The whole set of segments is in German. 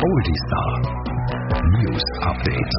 Oldie News Update.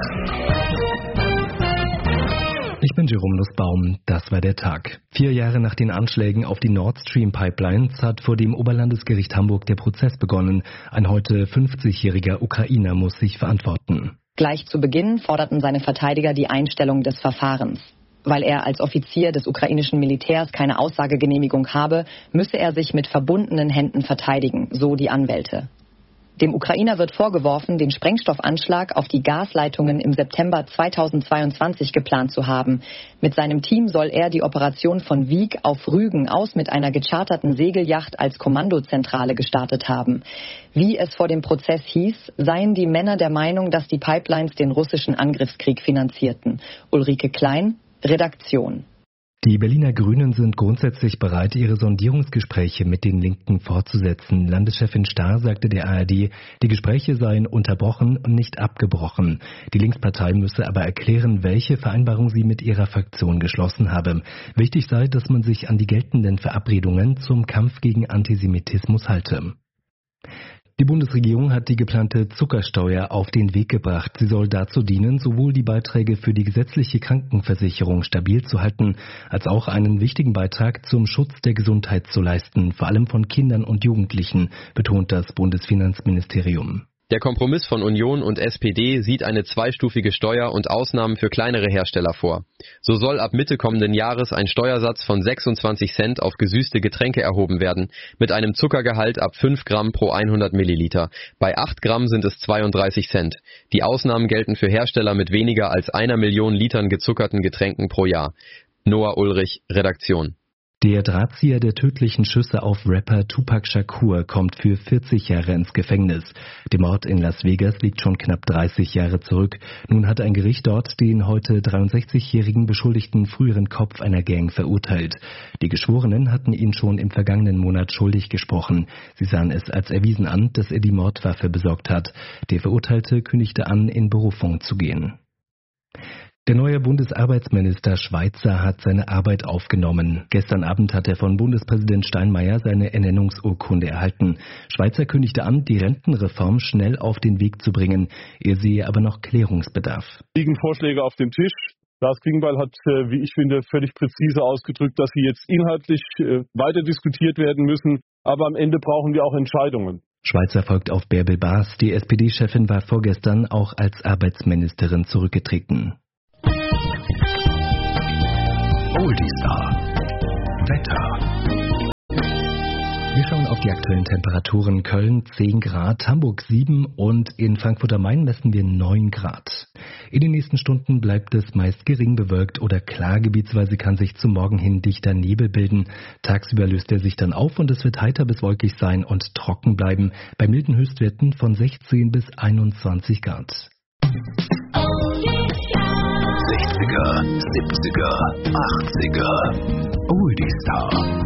Ich bin Jerome Nussbaum, das war der Tag. 4 Jahre nach den Anschlägen auf die Nord Stream Pipelines hat vor dem Oberlandesgericht Hamburg der Prozess begonnen. Ein heute 50-jähriger Ukrainer muss sich verantworten. Gleich zu Beginn forderten seine Verteidiger die Einstellung des Verfahrens. Weil er als Offizier des ukrainischen Militärs keine Aussagegenehmigung habe, müsse er sich mit verbundenen Händen verteidigen, so die Anwälte. Dem Ukrainer wird vorgeworfen, den Sprengstoffanschlag auf die Gasleitungen im September 2022 geplant zu haben. Mit seinem Team soll er die Operation von Wiek auf Rügen aus mit einer gecharterten Segelyacht als Kommandozentrale gestartet haben. Wie es vor dem Prozess hieß, seien die Männer der Meinung, dass die Pipelines den russischen Angriffskrieg finanzierten. Ulrike Klein, Redaktion. Die Berliner Grünen sind grundsätzlich bereit, ihre Sondierungsgespräche mit den Linken fortzusetzen. Landeschefin Starr sagte der ARD, die Gespräche seien unterbrochen und nicht abgebrochen. Die Linkspartei müsse aber erklären, welche Vereinbarung sie mit ihrer Fraktion geschlossen habe. Wichtig sei, dass man sich an die geltenden Verabredungen zum Kampf gegen Antisemitismus halte. Die Bundesregierung hat die geplante Zuckersteuer auf den Weg gebracht. Sie soll dazu dienen, sowohl die Beiträge für die gesetzliche Krankenversicherung stabil zu halten, als auch einen wichtigen Beitrag zum Schutz der Gesundheit zu leisten, vor allem von Kindern und Jugendlichen, betont das Bundesfinanzministerium. Der Kompromiss von Union und SPD sieht eine zweistufige Steuer und Ausnahmen für kleinere Hersteller vor. So soll ab Mitte kommenden Jahres ein Steuersatz von 26 Cent auf gesüßte Getränke erhoben werden, mit einem Zuckergehalt ab 5 Gramm pro 100 Milliliter. Bei 8 Gramm sind es 32 Cent. Die Ausnahmen gelten für Hersteller mit weniger als 1 Million Litern gezuckerten Getränken pro Jahr. Noah Ulrich, Redaktion. Der Drahtzieher der tödlichen Schüsse auf Rapper Tupac Shakur kommt für 40 Jahre ins Gefängnis. Der Mord in Las Vegas liegt schon knapp 30 Jahre zurück. Nun hat ein Gericht dort den heute 63-jährigen beschuldigten früheren Kopf einer Gang verurteilt. Die Geschworenen hatten ihn schon im vergangenen Monat schuldig gesprochen. Sie sahen es als erwiesen an, dass er die Mordwaffe besorgt hat. Der Verurteilte kündigte an, in Berufung zu gehen. Der neue Bundesarbeitsminister Schweizer hat seine Arbeit aufgenommen. Gestern Abend hat er von Bundespräsident Steinmeier seine Ernennungsurkunde erhalten. Schweizer kündigte an, die Rentenreform schnell auf den Weg zu bringen. Er sehe aber noch Klärungsbedarf. Liegen Vorschläge auf dem Tisch. Lars Klingbeil hat, wie ich finde, völlig präzise ausgedrückt, dass sie jetzt inhaltlich weiter diskutiert werden müssen. Aber am Ende brauchen wir auch Entscheidungen. Schweizer folgt auf Bärbel Baas. Die SPD-Chefin war vorgestern auch als Arbeitsministerin zurückgetreten. Wetter. Wir schauen auf die aktuellen Temperaturen. Köln 10 Grad, Hamburg 7 und in Frankfurt am Main messen wir 9 Grad. In den nächsten Stunden bleibt es meist gering bewölkt oder klar. Gebietsweise kann sich zum Morgen hin dichter Nebel bilden. Tagsüber löst er sich dann auf und es wird heiter bis wolkig sein und trocken bleiben. Bei milden Höchstwerten von 16 bis 21 Grad. 60er, 70er, 80er, Oldie Star.